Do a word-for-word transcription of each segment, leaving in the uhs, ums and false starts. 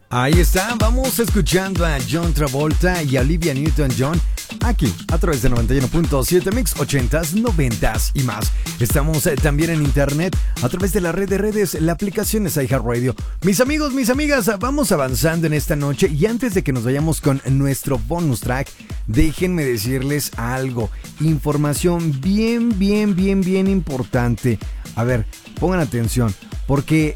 Ahí está, vamos escuchando a John Travolta y a Olivia Newton-John aquí a través de noventa y uno punto siete Mix, ochentas, noventas y más. Estamos eh, también en internet a través de la red de redes, la aplicación es iHeartRadio. Mis amigos, mis amigas, vamos avanzando en esta noche y antes de que nos vayamos con nuestro bonus track, déjenme decirles algo, información bien, bien, bien, bien importante. A ver, pongan atención, porque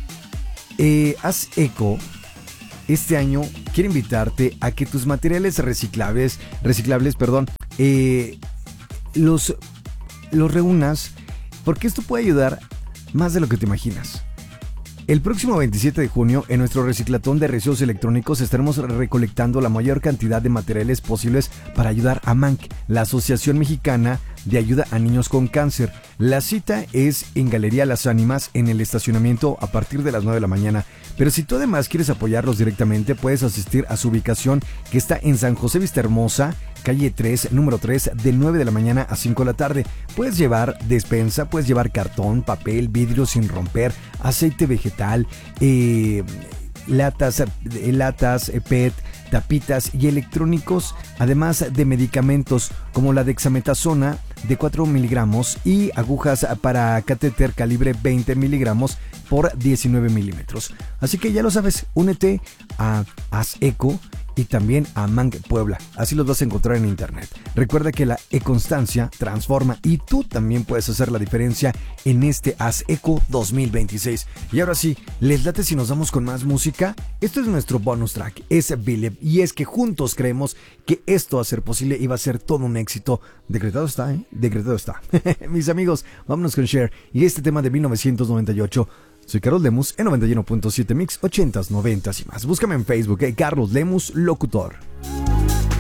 eh, haz eco. Este año quiero invitarte a que tus materiales reciclables, reciclables, perdón, eh, los, los reúnas, porque esto puede ayudar más de lo que te imaginas. El próximo veintisiete de junio, en nuestro reciclatón de residuos electrónicos, estaremos recolectando la mayor cantidad de materiales posibles para ayudar a M A N C, la Asociación Mexicana de Ayuda a Niños con Cáncer. La cita es en Galería Las Ánimas, en el estacionamiento, a partir de las nueve de la mañana. Pero si tú además quieres apoyarlos directamente, puedes asistir a su ubicación, que está en San José Vistahermosa, calle tres, número tres, de nueve de la mañana a cinco de la tarde. Puedes llevar despensa, puedes llevar cartón, papel, vidrio sin romper, aceite vegetal, eh, latas, eh, latas, eh, P E T, tapitas y electrónicos, además de medicamentos como la dexametasona de cuatro miligramos y agujas para catéter calibre veinte miligramos por diecinueve milímetros. Así que ya lo sabes, únete a Haz Eco y también a M A N C Puebla. Así los vas a encontrar en internet. Recuerda que la e-constancia transforma y tú también puedes hacer la diferencia en este Haz Eco dos mil veintiséis. Y ahora sí, ¿les late si nos vamos con más música? Esto es nuestro bonus track, es Believe. Y es que juntos creemos que esto va a ser posible y va a ser todo un éxito. Decretado está, ¿eh? Decretado está. Mis amigos, vámonos con Cher y este tema de mil novecientos noventa y ocho. Soy Carlos Lemus en noventa y uno punto siete Mix, ochentas, noventas y más. Búscame en Facebook, eh, Carlos Lemus Locutor.